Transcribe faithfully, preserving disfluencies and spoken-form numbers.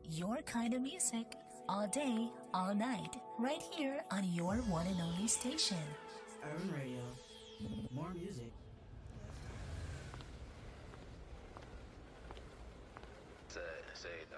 Your kind of music, all day, all night, right here on your one and only station. Urban Radio. More music. Say, say